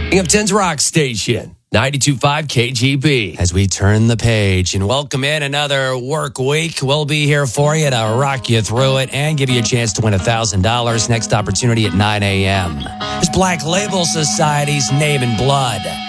Binghamton's Rock Station, 92.5 KGB. As we turn the page and welcome in another work week, we'll be here for you to rock you through it and give you a chance to win $1,000. Next opportunity at 9 a.m. It's Black Label Society's Name in Blood.